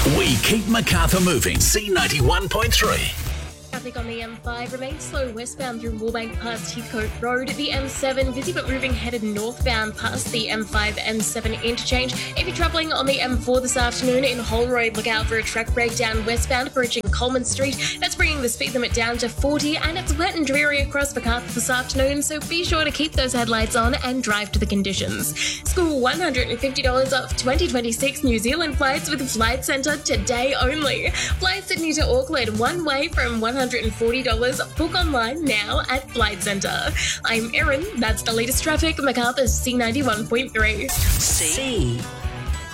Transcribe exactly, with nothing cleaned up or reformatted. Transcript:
We keep Macarthur moving. C ninety-one point three. Traffic on the M five remains slow westbound through Wallbank past Heathcote Road. The M seven busy but moving headed northbound past the M five M seven interchange. If you're travelling on the M four this afternoon in Holroyd, look out for a track breakdown westbound bridging Coleman Street. That's bringing the speed limit down to forty, and it's wet and dreary across Macarthur this afternoon, so be sure to keep those headlights on and drive to the conditions. Score one hundred fifty dollars off twenty twenty-six New Zealand flights with Flight Centre today only. Fly Sydney to Auckland one way from one hundred forty dollars. Book online now at Flight Centre. I'm Erin. That's the latest traffic. Macarthur C ninety-one point three. C